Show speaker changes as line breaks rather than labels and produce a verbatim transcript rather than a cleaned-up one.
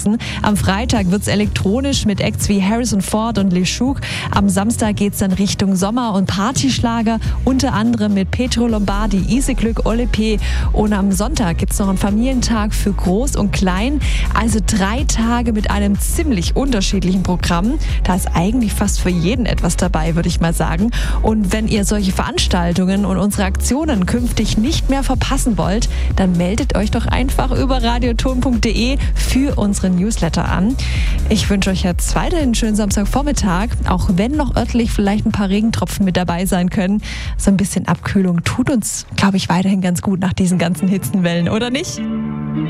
lassen. Am Freitag wird's elektronisch mit Acts wie Harrison Ford und LeShook. Am Samstag geht's dann Richtung Sommer- und Partyschlager, unter anderem mit Pietro Lombardi, Iseglück, Ole P. Und am Sonntag gibt's noch einen Familientag für Groß und Klein. Also drei Tage mit einem ziemlich unterschiedlichen Programm. Da ist eigentlich fast für jeden etwas dabei, würde ich mal sagen. Und wenn ihr solche Veranstaltungen und unsere Aktionen künftig nicht mehr verpassen wollt, dann meldet euch doch einfach über radioton punkt de für unseren Newsletter an. Ich wünsche euch jetzt weiterhin einen schönen Samstagvormittag, auch wenn noch örtlich vielleicht ein paar Regentropfen mit dabei sein können. So ein bisschen Abkühlung tut uns, glaube ich, weiterhin ganz gut nach diesen ganzen Hitzenwellen, oder nicht?